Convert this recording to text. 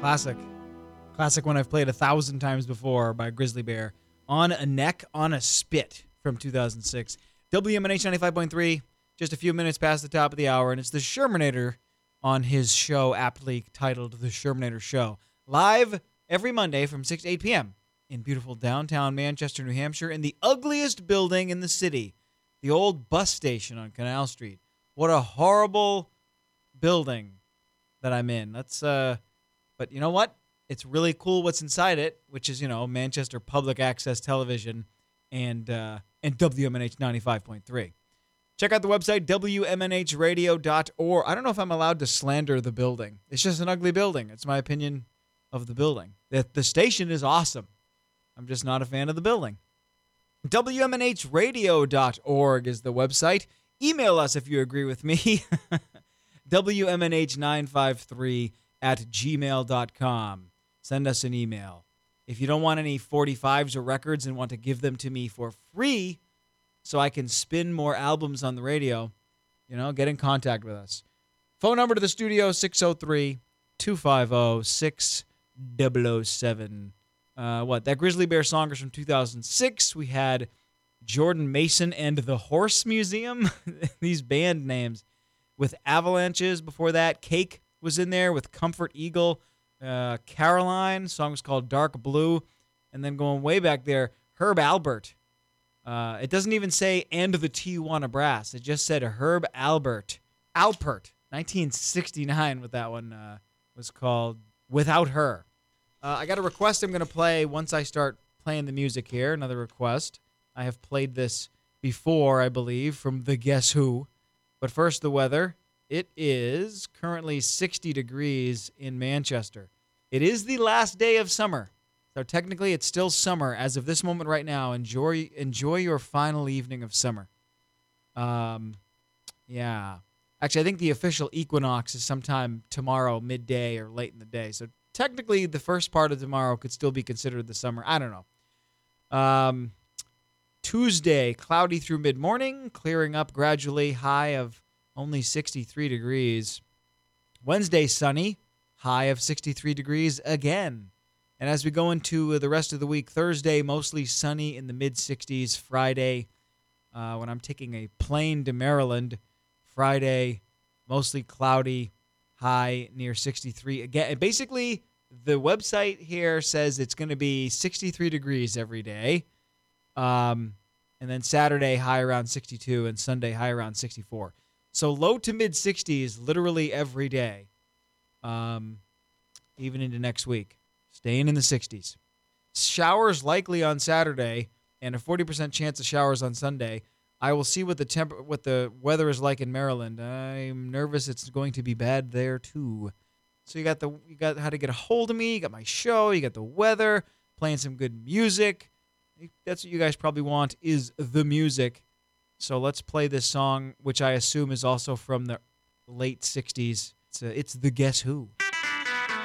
Classic. Classic one I've played 1,000 times before by Grizzly Bear. On a Neck on a Spit from 2006. WMNH 95.3, just a few minutes past the top of the hour, and it's the Shermanator on his show, aptly titled The Shermanator Show. Live every Monday from 6 to 8 p.m. in beautiful downtown Manchester, New Hampshire, in the ugliest building in the city, the old bus station on Canal Street. What a horrible building that I'm in. But you know what? It's really cool what's inside it, which is, Manchester Public Access Television and WMNH 95.3. Check out the website, WMNHradio.org. I don't know if I'm allowed to slander the building. It's just an ugly building. It's my opinion of the building. The station is awesome. I'm just not a fan of the building. WMNHradio.org is the website. Email us if you agree with me. WMNH953@gmail.com. Send us an email. If you don't want any 45s or records and want to give them to me for free so I can spin more albums on the radio, get in contact with us. Phone number to the studio, 603-250-6007. That Grizzly Bear song is from 2006. We had Jordan Mason and the Horse Museum. These band names. With Avalanches before that. Cake was in there with Comfort Eagle. Caroline, song was called Dark Blue. And then going way back there, Herb Alpert. It doesn't even say "and the Tijuana Brass." It just said Herb Alpert. 1969 with that one was called Without Her. I got a request I'm going to play once I start playing the music here. Another request. I have played this before, I believe, from the Guess Who. But first, the weather. It is currently 60 degrees in Manchester. It is the last day of summer. So technically, it's still summer as of this moment right now. Enjoy your final evening of summer. Yeah. Actually, I think the official equinox is sometime tomorrow, midday or late in the day. So technically, the first part of tomorrow could still be considered the summer. I don't know. Tuesday, cloudy through mid-morning, clearing up gradually, high of only 63 degrees. Wednesday, sunny, high of 63 degrees again. And as we go into the rest of the week, Thursday, mostly sunny in the mid-60s. Friday, when I'm taking a plane to Maryland, Friday, mostly cloudy, high near 63. Again, basically, the website here says it's going to be 63 degrees every day. And then Saturday, high around 62, and Sunday, high around 64. So low to mid-60s literally every day, even into next week. Staying in the 60s. Showers likely on Saturday, and a 40% chance of showers on Sunday. I will see what the weather is like in Maryland. I'm nervous it's going to be bad there too. So you got how to get a hold of me. You got my show. You got the weather. Playing some good music. That's what you guys probably want, is the music. So let's play this song, which I assume is also from the late 60s. It's the Guess Who.